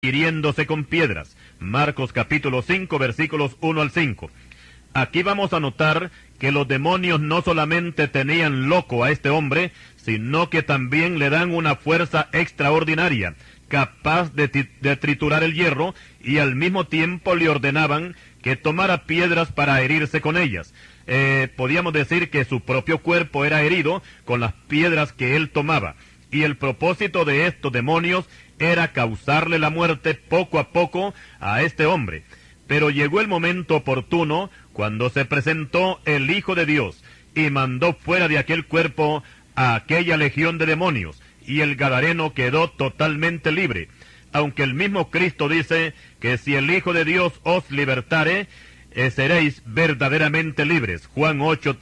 hiriéndose con piedras. Marcos capítulo 5, versículos 1 al 5. Aquí vamos a notar que los demonios no solamente tenían loco a este hombre, sino que también le dan una fuerza extraordinaria, capaz de triturar el hierro, y al mismo tiempo le ordenaban que tomara piedras para herirse con ellas. Podíamos decir que su propio cuerpo era herido con las piedras que él tomaba, y el propósito de estos demonios era causarle la muerte poco a poco a este hombre. Pero llegó el momento oportuno cuando se presentó el Hijo de Dios y mandó fuera de aquel cuerpo a aquella legión de demonios, y el gadareno quedó totalmente libre, aunque el mismo Cristo dice que si el Hijo de Dios os libertare, seréis verdaderamente libres. Juan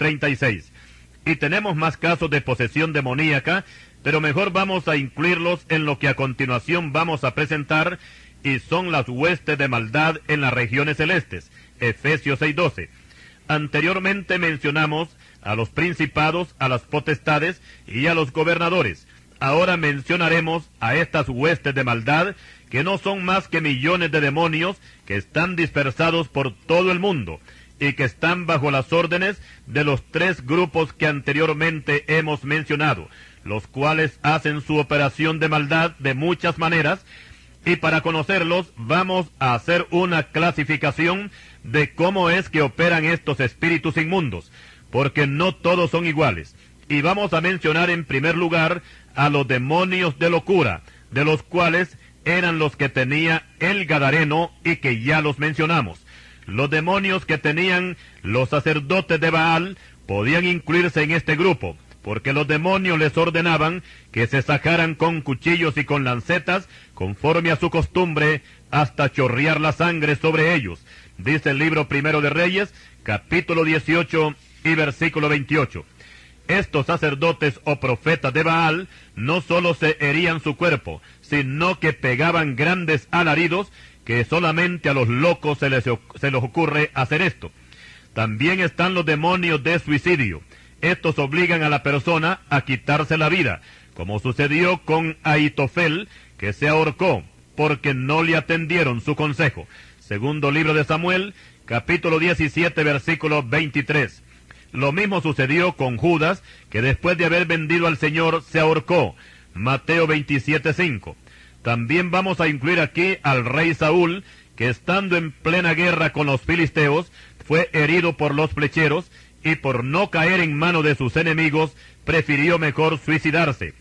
8:36. Y tenemos más casos de posesión demoníaca, pero mejor vamos a incluirlos en lo que a continuación vamos a presentar, y son las huestes de maldad en las regiones celestes. Efesios 6:12. Anteriormente mencionamos a los principados, a las potestades y a los gobernadores. Ahora mencionaremos a estas huestes de maldad, que no son más que millones de demonios que están dispersados por todo el mundo y que están bajo las órdenes de los tres grupos que anteriormente hemos mencionado, los cuales hacen su operación de maldad de muchas maneras. Y para conocerlos vamos a hacer una clasificación de cómo es que operan estos espíritus inmundos, porque no todos son iguales. Y vamos a mencionar en primer lugar a los demonios de locura, de los cuales eran los que tenía el gadareno y que ya los mencionamos. Los demonios que tenían los sacerdotes de Baal podían incluirse en este grupo, porque los demonios les ordenaban que se sacaran con cuchillos y con lancetas, conforme a su costumbre, hasta chorrear la sangre sobre ellos. Dice el libro Primero de Reyes, capítulo 18 y versículo 28. Estos sacerdotes o profetas de Baal no solo se herían su cuerpo, sino que pegaban grandes alaridos, que solamente a los locos se les ocurre hacer esto. También están los demonios de suicidio. Estos obligan a la persona a quitarse la vida, como sucedió con Ahitofel, que se ahorcó porque no le atendieron su consejo. Segundo libro de Samuel, capítulo 17, versículo 23. Lo mismo sucedió con Judas, que después de haber vendido al Señor se ahorcó. Mateo 27:5. También vamos a incluir aquí al rey Saúl, que estando en plena guerra con los filisteos, fue herido por los flecheros, y por no caer en mano de sus enemigos, prefirió mejor suicidarse.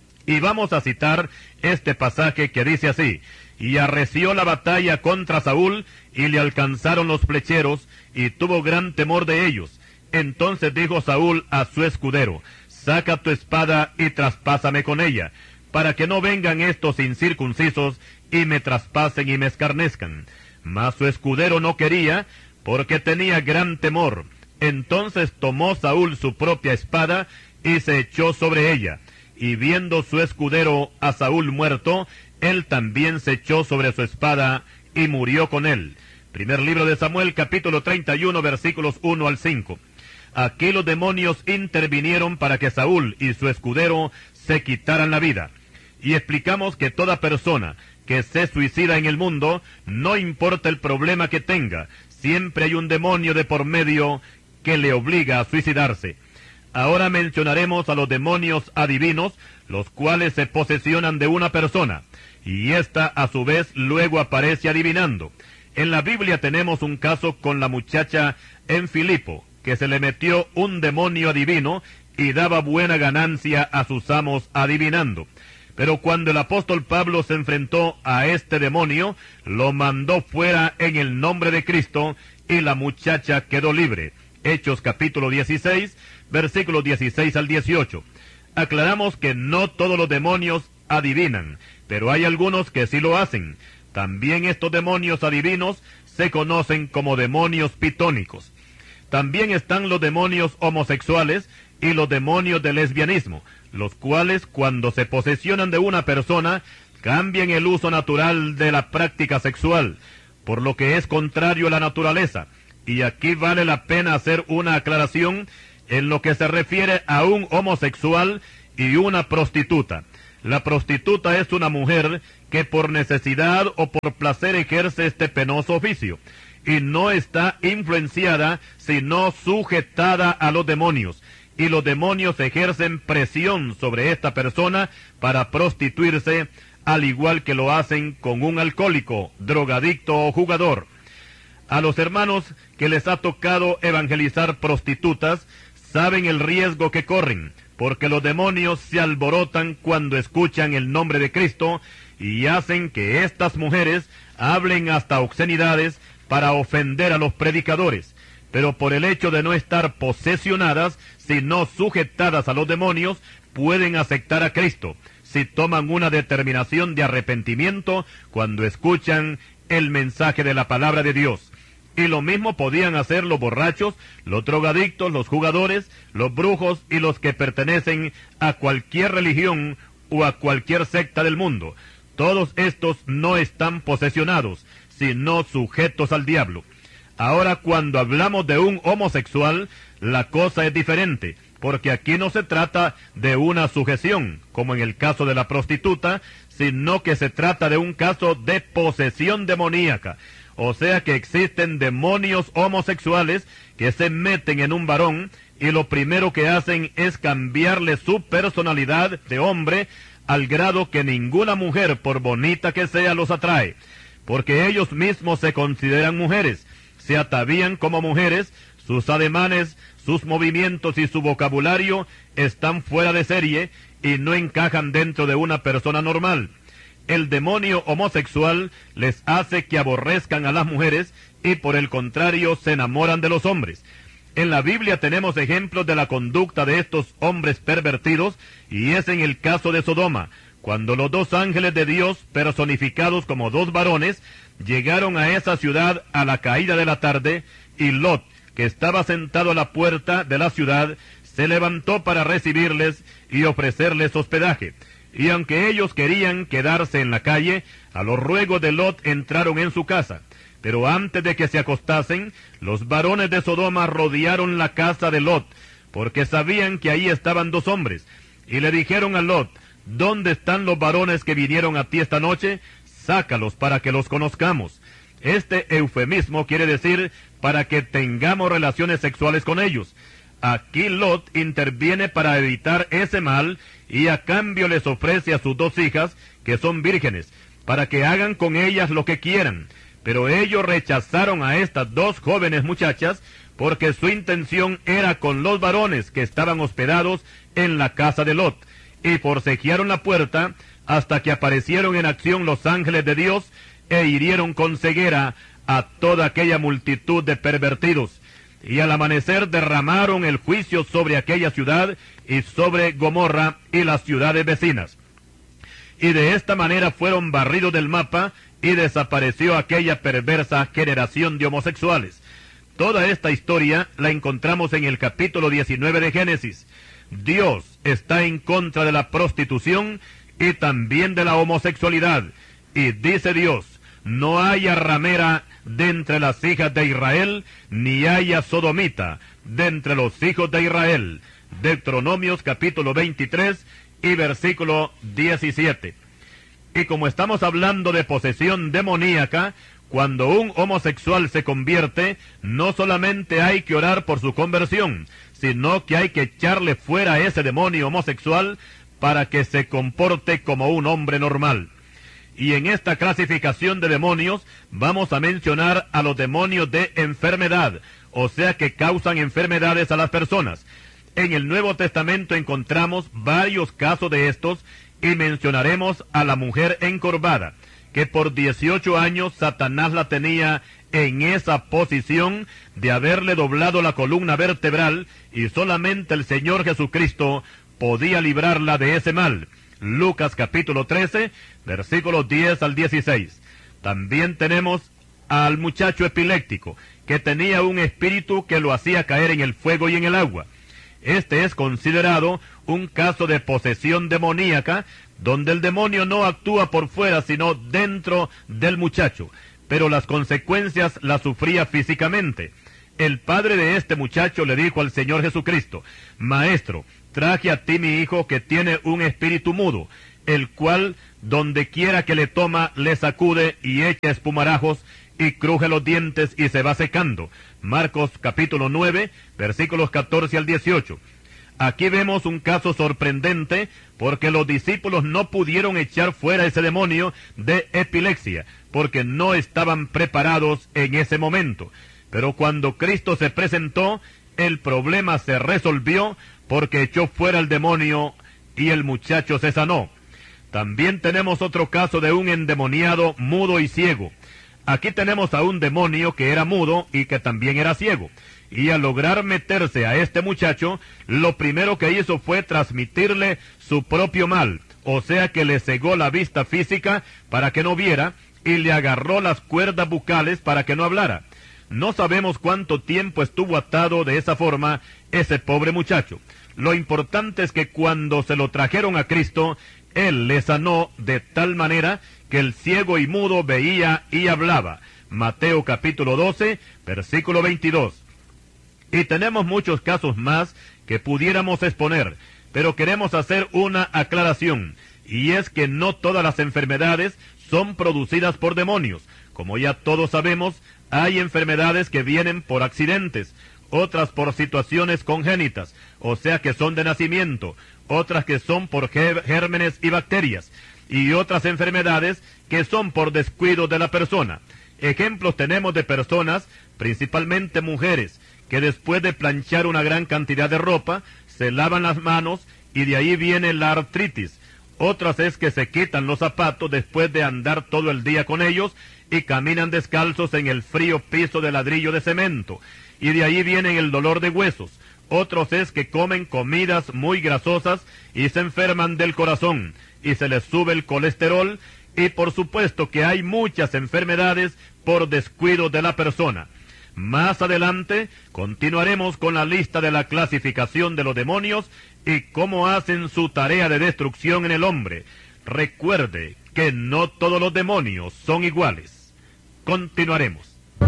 Y vamos a citar este pasaje que dice así: y arreció la batalla contra Saúl, y le alcanzaron los flecheros, y tuvo gran temor de ellos. Entonces dijo Saúl a su escudero: saca tu espada y traspásame con ella, para que no vengan estos incircuncisos y me traspasen y me escarnezcan. Mas su escudero no quería, porque tenía gran temor. Entonces tomó Saúl su propia espada y se echó sobre ella. Y viendo su escudero a Saúl muerto, él también se echó sobre su espada y murió con él. Primer libro de Samuel, capítulo 31, versículos 1 al 5. Aquí los demonios intervinieron para que Saúl y su escudero se quitaran la vida. Y explicamos que toda persona que se suicida en el mundo, no importa el problema que tenga, siempre hay un demonio de por medio que le obliga a suicidarse. Ahora mencionaremos a los demonios adivinos, los cuales se posesionan de una persona, y ésta a su vez luego aparece adivinando. En la Biblia tenemos un caso con la muchacha en Filipo, que se le metió un demonio adivino y daba buena ganancia a sus amos adivinando. Pero cuando el apóstol Pablo se enfrentó a este demonio, lo mandó fuera en el nombre de Cristo, y la muchacha quedó libre. Hechos capítulo 16, versículos 16 al 18. Aclaramos que no todos los demonios adivinan, pero hay algunos que sí lo hacen. También estos demonios adivinos se conocen como demonios pitónicos. También están los demonios homosexuales y los demonios del lesbianismo, los cuales cuando se posesionan de una persona, cambian el uso natural de la práctica sexual, por lo que es contrario a la naturaleza. Y aquí vale la pena hacer una aclaración en lo que se refiere a un homosexual y una prostituta. La prostituta es una mujer que por necesidad o por placer ejerce este penoso oficio, y no está influenciada, sino sujetada a los demonios, y los demonios ejercen presión sobre esta persona para prostituirse, al igual que lo hacen con un alcohólico, drogadicto o jugador. A los hermanos que les ha tocado evangelizar prostitutas, saben el riesgo que corren, porque los demonios se alborotan cuando escuchan el nombre de Cristo y hacen que estas mujeres hablen hasta obscenidades para ofender a los predicadores. Pero por el hecho de no estar posesionadas, sino sujetadas a los demonios, pueden aceptar a Cristo, si toman una determinación de arrepentimiento cuando escuchan el mensaje de la palabra de Dios. Y lo mismo podían hacer los borrachos, los drogadictos, los jugadores, los brujos y los que pertenecen a cualquier religión o a cualquier secta del mundo. Todos estos no están posesionados, sino sujetos al diablo. Ahora, cuando hablamos de un homosexual, la cosa es diferente, porque aquí no se trata de una sujeción, como en el caso de la prostituta, sino que se trata de un caso de posesión demoníaca. O sea que existen demonios homosexuales que se meten en un varón y lo primero que hacen es cambiarle su personalidad de hombre al grado que ninguna mujer, por bonita que sea, los atrae, porque ellos mismos se consideran mujeres, se atavían como mujeres, sus ademanes, sus movimientos y su vocabulario están fuera de serie y no encajan dentro de una persona normal. El demonio homosexual les hace que aborrezcan a las mujeres y por el contrario se enamoran de los hombres. En la Biblia tenemos ejemplos de la conducta de estos hombres pervertidos, y es en el caso de Sodoma, cuando los dos ángeles de Dios, personificados como dos varones, llegaron a esa ciudad a la caída de la tarde, y Lot, que estaba sentado a la puerta de la ciudad, se levantó para recibirles y ofrecerles hospedaje. Y aunque ellos querían quedarse en la calle, a los ruegos de Lot entraron en su casa. Pero antes de que se acostasen, los varones de Sodoma rodearon la casa de Lot, porque sabían que ahí estaban dos hombres. Y le dijeron a Lot: ¿dónde están los varones que vinieron a ti esta noche? Sácalos para que los conozcamos. Este eufemismo quiere decir para que tengamos relaciones sexuales con ellos. Aquí Lot interviene para evitar ese mal y a cambio les ofrece a sus dos hijas, que son vírgenes, para que hagan con ellas lo que quieran. Pero ellos rechazaron a estas dos jóvenes muchachas porque su intención era con los varones que estaban hospedados en la casa de Lot, y forcejearon la puerta hasta que aparecieron en acción los ángeles de Dios e hirieron con ceguera a toda aquella multitud de pervertidos. Y al amanecer derramaron el juicio sobre aquella ciudad y sobre Gomorra y las ciudades vecinas. Y de esta manera fueron barridos del mapa y desapareció aquella perversa generación de homosexuales. Toda esta historia la encontramos en el capítulo 19 de Génesis. Dios está en contra de la prostitución y también de la homosexualidad. Y dice Dios: no haya ramera de entre las hijas de Israel, ni haya sodomita de entre los hijos de Israel. Deuteronomios capítulo 23 y versículo 17. Y como estamos hablando de posesión demoníaca, cuando un homosexual se convierte, no solamente hay que orar por su conversión, sino que hay que echarle fuera a ese demonio homosexual para que se comporte como un hombre normal. Y en esta clasificación de demonios vamos a mencionar a los demonios de enfermedad, o sea que causan enfermedades a las personas. En el Nuevo Testamento encontramos varios casos de estos y mencionaremos a la mujer encorvada, que por 18 años Satanás la tenía en esa posición de haberle doblado la columna vertebral y solamente el Señor Jesucristo podía librarla de ese mal. Lucas capítulo 13, versículos 10 al 16. También tenemos al muchacho epiléptico, que tenía un espíritu que lo hacía caer en el fuego y en el agua. Este es considerado un caso de posesión demoníaca, donde el demonio no actúa por fuera, sino dentro del muchacho, pero las consecuencias las sufría físicamente. El padre de este muchacho le dijo al Señor Jesucristo: Maestro, traje a ti mi hijo que tiene un espíritu mudo, el cual donde quiera que le toma, le sacude y echa espumarajos, y cruje los dientes y se va secando. Marcos capítulo 9, versículos 14 al 18. Aquí vemos un caso sorprendente, porque los discípulos no pudieron echar fuera ese demonio de epilepsia, porque no estaban preparados en ese momento. Pero cuando Cristo se presentó, el problema se resolvió, porque echó fuera el demonio y el muchacho se sanó. También tenemos otro caso de un endemoniado mudo y ciego. Aquí tenemos a un demonio que era mudo y que también era ciego. Y al lograr meterse a este muchacho, lo primero que hizo fue transmitirle su propio mal. O sea que le cegó la vista física para que no viera y le agarró las cuerdas bucales para que no hablara. No sabemos cuánto tiempo estuvo atado de esa forma ese pobre muchacho. Lo importante es que cuando se lo trajeron a Cristo, Él le sanó de tal manera que el ciego y mudo veía y hablaba. Mateo capítulo 12, versículo 22. Y tenemos muchos casos más que pudiéramos exponer, pero queremos hacer una aclaración, y es que no todas las enfermedades son producidas por demonios. Como ya todos sabemos, hay enfermedades que vienen por accidentes, otras por situaciones congénitas, o sea que son de nacimiento, otras que son por gérmenes y bacterias, y otras enfermedades que son por descuido de la persona. Ejemplos tenemos de personas, principalmente mujeres, que después de planchar una gran cantidad de ropa, se lavan las manos y de ahí viene la artritis. Otras es que se quitan los zapatos después de andar todo el día con ellos y caminan descalzos en el frío piso de ladrillo de cemento, y de ahí viene el dolor de huesos. Otros es que comen comidas muy grasosas y se enferman del corazón, y se les sube el colesterol, y por supuesto que hay muchas enfermedades por descuido de la persona. Más adelante continuaremos con la lista de la clasificación de los demonios y cómo hacen su tarea de destrucción en el hombre. Recuerde que no todos los demonios son iguales. Continuaremos.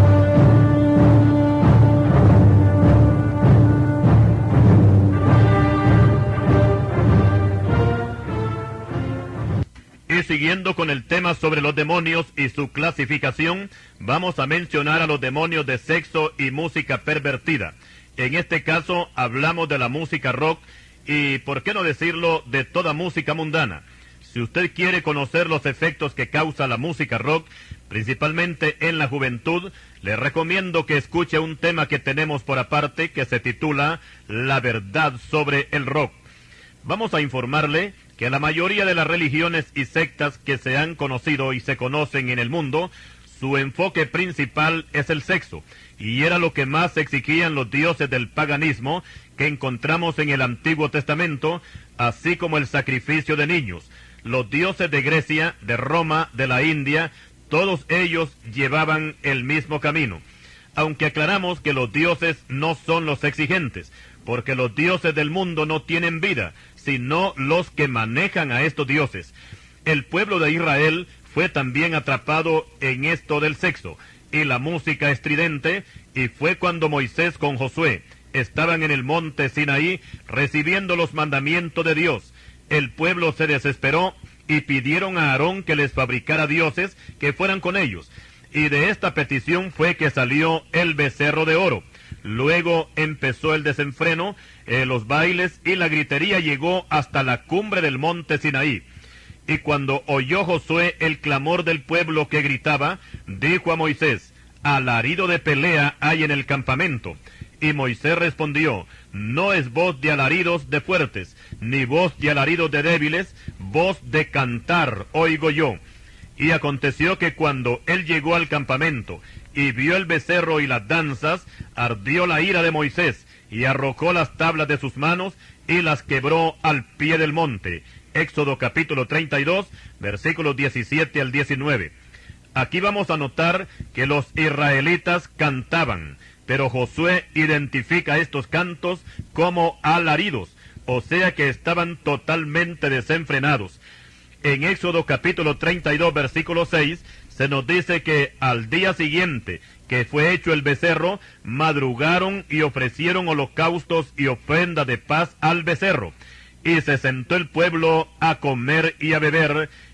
Y siguiendo con el tema sobre los demonios y su clasificación, vamos a mencionar a los demonios de sexo y música pervertida. En este caso hablamos de la música rock y, por qué no decirlo, de toda música mundana. Si usted quiere conocer los efectos que causa la música rock, principalmente en la juventud, le recomiendo que escuche un tema que tenemos por aparte que se titula La verdad sobre el rock. Vamos a informarle que la mayoría de las religiones y sectas que se han conocido y se conocen en el mundo, su enfoque principal es el sexo, y era lo que más exigían los dioses del paganismo que encontramos en el Antiguo Testamento, así como el sacrificio de niños. Los dioses de Grecia, de Roma, de la India, todos ellos llevaban el mismo camino. Aunque aclaramos que los dioses no son los exigentes, porque los dioses del mundo no tienen vida, sino los que manejan a estos dioses. El pueblo de Israel fue también atrapado en esto del sexo y la música estridente, y fue cuando Moisés con Josué estaban en el monte Sinaí recibiendo los mandamientos de Dios. El pueblo se desesperó y pidieron a Aarón que les fabricara dioses que fueran con ellos, y de esta petición fue que salió el becerro de oro. Luego empezó el desenfreno, los bailes y la gritería llegó hasta la cumbre del monte Sinaí. Y cuando oyó Josué el clamor del pueblo que gritaba, dijo a Moisés: alarido de pelea hay en el campamento. Y Moisés respondió: no es voz de alaridos de fuertes, ni voz de alaridos de débiles, voz de cantar oigo yo. Y aconteció que cuando él llegó al campamento y vio el becerro y las danzas, ardió la ira de Moisés, y arrojó las tablas de sus manos, y las quebró al pie del monte. Éxodo capítulo 32, versículos 17 al 19. Aquí vamos a notar que los israelitas cantaban, pero Josué identifica estos cantos como alaridos, o sea que estaban totalmente desenfrenados. En Éxodo capítulo 32, versículo 6, se nos dice que al día siguiente que fue hecho el becerro, madrugaron y ofrecieron holocaustos y ofrenda de paz al becerro. Y se sentó el pueblo a comer y a beber,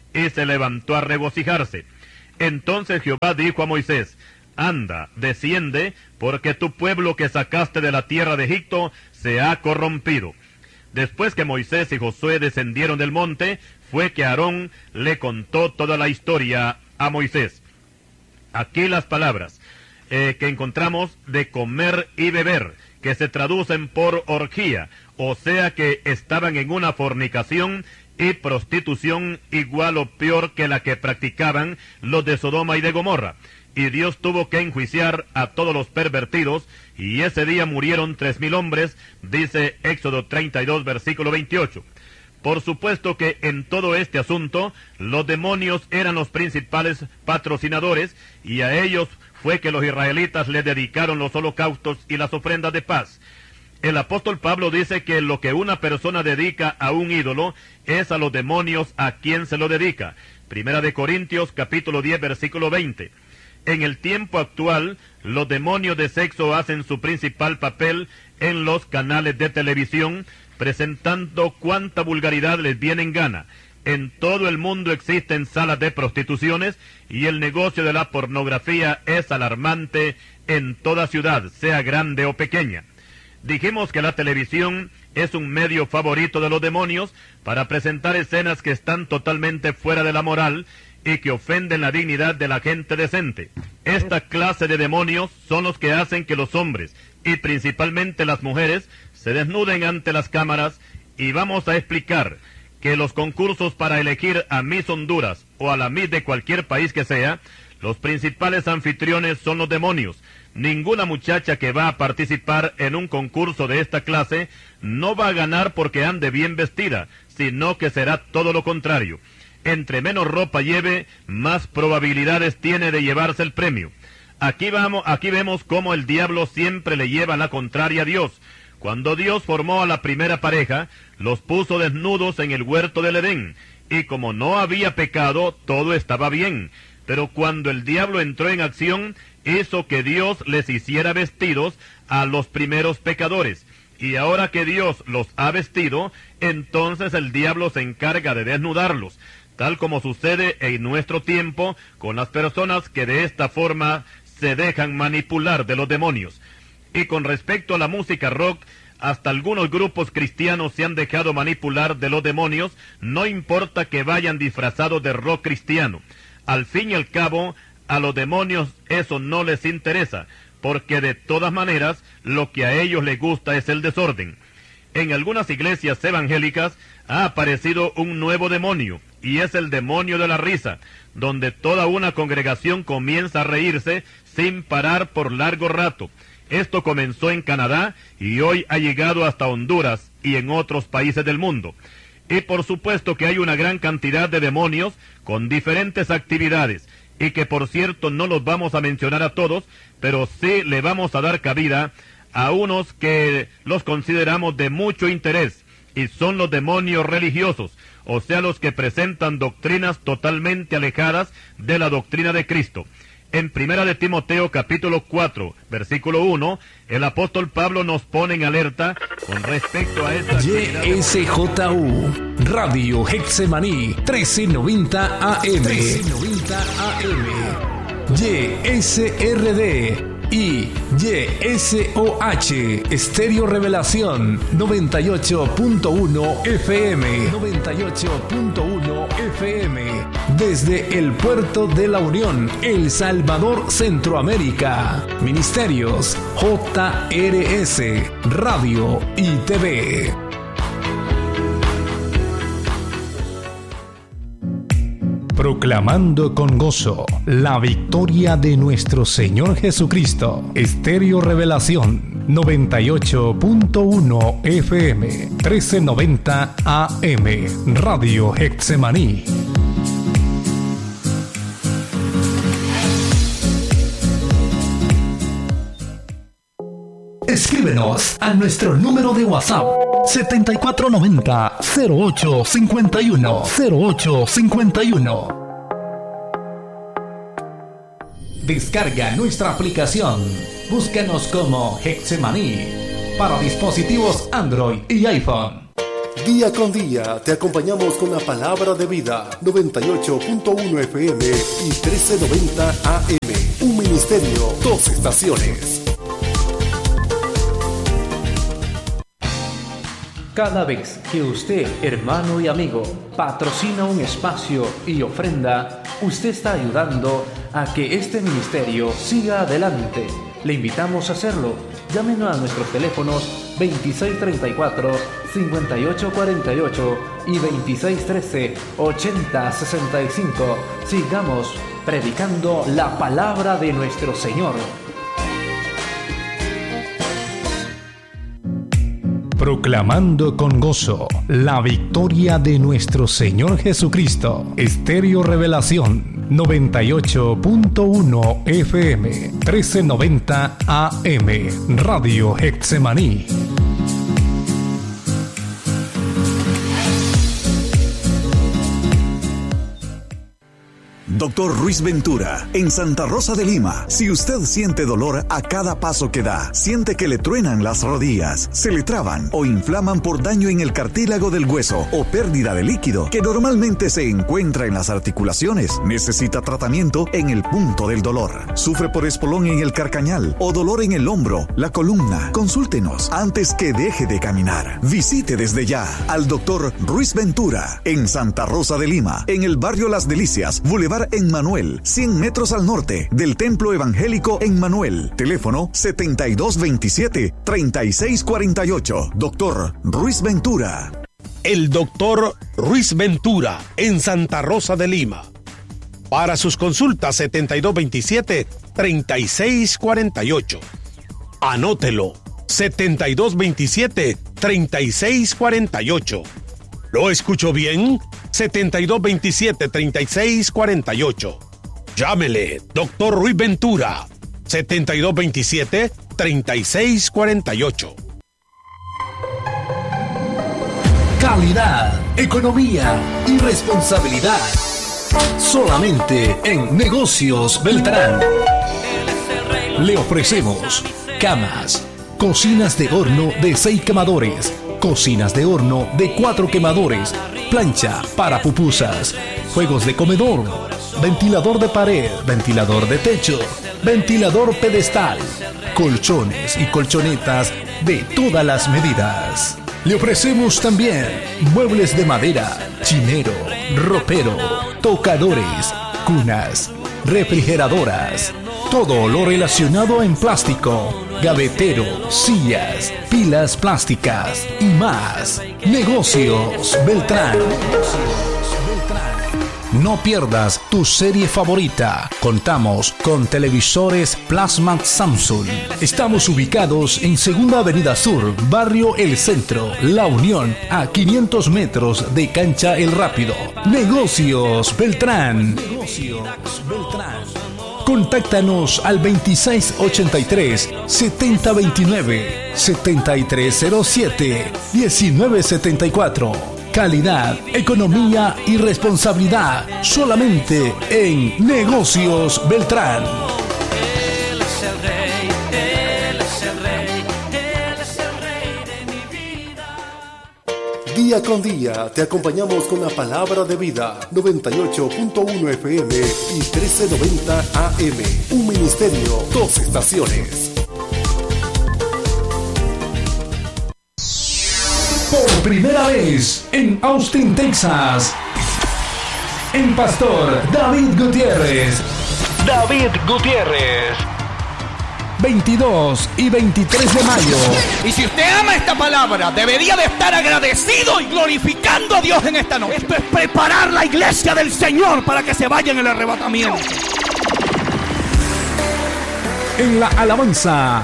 y se levantó a regocijarse. Entonces Jehová dijo a Moisés: Anda, desciende, porque tu pueblo que sacaste de la tierra de Egipto se ha corrompido. Después que Moisés y Josué descendieron del monte, fue que Aarón le contó toda la historia a Moisés. Aquí las palabras que encontramos de comer y beber, que se traducen por orgía, o sea que estaban en una fornicación y prostitución igual o peor que la que practicaban los de Sodoma y de Gomorra. Y Dios tuvo que enjuiciar a todos los pervertidos, y ese día murieron 3,000 hombres, dice Éxodo 32, versículo 28. Por supuesto que en todo este asunto, los demonios eran los principales patrocinadores, y a ellos fue que los israelitas le dedicaron los holocaustos y las ofrendas de paz. El apóstol Pablo dice que lo que una persona dedica a un ídolo es a los demonios a quien se lo dedica. Primera de Corintios, capítulo 10, versículo 20. En el tiempo actual, los demonios de sexo hacen su principal papel en los canales de televisión, presentando cuanta vulgaridad les viene en gana. En todo el mundo existen salas de prostituciones y el negocio de la pornografía es alarmante en toda ciudad, sea grande o pequeña. Dijimos que la televisión es un medio favorito de los demonios para presentar escenas que están totalmente fuera de la moral y que ofenden la dignidad de la gente decente. Esta clase de demonios son los que hacen que los hombres, y principalmente las mujeres, se desnuden ante las cámaras, y vamos a explicar que los concursos para elegir a Miss Honduras o a la Miss de cualquier país que sea, los principales anfitriones son los demonios. Ninguna muchacha que va a participar en un concurso de esta clase no va a ganar porque ande bien vestida, sino que será todo lo contrario. Entre menos ropa lleve, más probabilidades tiene de llevarse el premio. Aquí vemos cómo el diablo siempre le lleva la contraria a Dios. Cuando Dios formó a la primera pareja, los puso desnudos en el huerto del Edén, y como no había pecado, todo estaba bien. Pero cuando el diablo entró en acción, hizo que Dios les hiciera vestidos a los primeros pecadores. Y ahora que Dios los ha vestido, entonces el diablo se encarga de desnudarlos, tal como sucede en nuestro tiempo con las personas que de esta forma se dejan manipular de los demonios. Y con respecto a la música rock, hasta algunos grupos cristianos se han dejado manipular de los demonios, no importa que vayan disfrazados de rock cristiano. Al fin y al cabo, a los demonios eso no les interesa, porque de todas maneras, lo que a ellos les gusta es el desorden. En algunas iglesias evangélicas ha aparecido un nuevo demonio, y es el demonio de la risa, donde toda una congregación comienza a reírse sin parar por largo rato. Esto comenzó en Canadá y hoy ha llegado hasta Honduras y en otros países del mundo. Y por supuesto que hay una gran cantidad de demonios con diferentes actividades, y que por cierto no los vamos a mencionar a todos, pero sí le vamos a dar cabida a unos que los consideramos de mucho interés, y son los demonios religiosos, o sea, los que presentan doctrinas totalmente alejadas de la doctrina de Cristo. En Primera de Timoteo capítulo 4, versículo 1, el apóstol Pablo nos pone en alerta con respecto a esta... YSJU, Radio Getsemaní, 1390 AM. 1390 AM. YSRD y YSOH, Estéreo Revelación, 98.1 FM. 98.1 FM. Desde el Puerto de la Unión, El Salvador, Centroamérica. Ministerios JRS, Radio y TV. Proclamando con gozo la victoria de nuestro Señor Jesucristo. Estéreo Revelación, 98.1 FM, 1390 AM, Radio Getsemaní. Escríbenos a nuestro número de WhatsApp 7490-0851 0851. Descarga nuestra aplicación. Búscanos como Getsemaní para dispositivos Android y iPhone. Día con día te acompañamos con la palabra de vida. 98.1 FM y 1390 AM. Un ministerio, 2 estaciones. Cada vez que usted, hermano y amigo, patrocina un espacio y ofrenda, usted está ayudando a que este ministerio siga adelante. Le invitamos a hacerlo. Llámenos a nuestros teléfonos 2634-5848 y 2613-8065. Sigamos predicando la palabra de nuestro Señor. Proclamando con gozo la victoria de nuestro Señor Jesucristo. Estéreo Revelación 98.1 FM 1390 AM. Radio Getsemaní. Dr. Ruiz Ventura, en Santa Rosa de Lima. Si usted siente dolor a cada paso que da, siente que le truenan las rodillas, se le traban o inflaman por daño en el cartílago del hueso o pérdida de líquido que normalmente se encuentra en las articulaciones, necesita tratamiento en el punto del dolor. Sufre por espolón en el carcañal o dolor en el hombro, la columna. Consúltenos antes que deje de caminar. Visite desde ya al Dr. Ruiz Ventura en Santa Rosa de Lima, en el barrio Las Delicias, Boulevard en Manuel, 100 metros al norte del Templo Evangélico en Manuel. Teléfono 7227-3648. Doctor Ruiz Ventura. El doctor Ruiz Ventura en Santa Rosa de Lima. Para sus consultas 7227-3648. Anótelo. 7227-3648. ¿Lo escucho bien? 7227-3648. Llámele, Dr. Ruiz Ventura. 7227-3648. Calidad, economía y responsabilidad. Solamente en Negocios Beltrán. Le ofrecemos camas, cocinas de horno de 6 quemadores, cocinas de horno de 4 quemadores, plancha para pupusas, juegos de comedor, ventilador de pared, ventilador de techo, ventilador pedestal, colchones y colchonetas de todas las medidas. Le ofrecemos también muebles de madera, chinero, ropero, tocadores, cunas, refrigeradoras, todo lo relacionado en plástico, gavetero, sillas, pilas plásticas y más. Negocios Beltrán. No pierdas tu serie favorita. Contamos con televisores Plasma Samsung. Estamos ubicados en Segunda Avenida Sur, Barrio El Centro, La Unión, a 500 metros de Cancha El Rápido. Negocios Beltrán. Negocios Beltrán. Contáctanos al 2683-7029, 7307-1974. Calidad, economía y responsabilidad solamente en Negocios Beltrán. Él es el rey, él es el rey, él es el rey de mi vida. Día con día te acompañamos con la palabra de vida. 98.1 FM y 1390 AM. Un ministerio, 2 estaciones. Por primera vez en Austin, Texas, el pastor David Gutiérrez. 22 y 23 de mayo. Y si usted ama esta palabra, debería de estar agradecido y glorificando a Dios en esta noche. Esto es preparar la iglesia del Señor para que se vaya en el arrebatamiento. En la alabanza,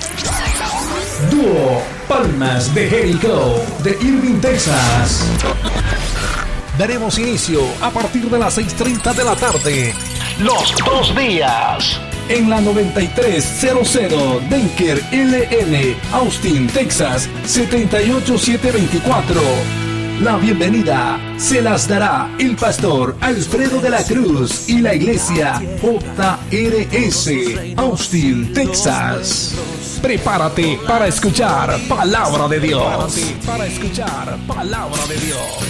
dúo Palmas de Jericho de Irving, Texas. Daremos inicio a partir de las 6:30 de la tarde. Los 2 días. En la 9300 Denker LN, Austin, Texas, 78724. La bienvenida se las dará el pastor Alfredo de la Cruz y la iglesia JRS, Austin, Texas. Prepárate para escuchar Palabra de Dios. Para escuchar Palabra de Dios.